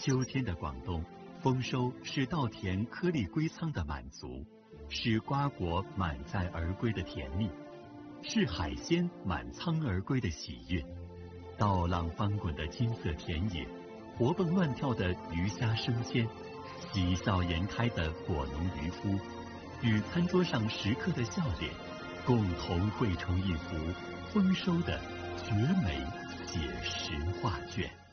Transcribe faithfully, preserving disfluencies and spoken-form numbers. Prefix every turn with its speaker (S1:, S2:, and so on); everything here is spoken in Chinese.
S1: 秋天的广东，丰收是稻田颗粒归仓的满足，是瓜果满载而归的甜蜜，是海鲜满仓而归的喜悦。稻浪翻滚的金色田野，活蹦乱跳的鱼虾生鲜，喜笑颜开的果农渔夫，与餐桌上食客的笑脸，共同绘成一幅丰收的绝美写实画卷。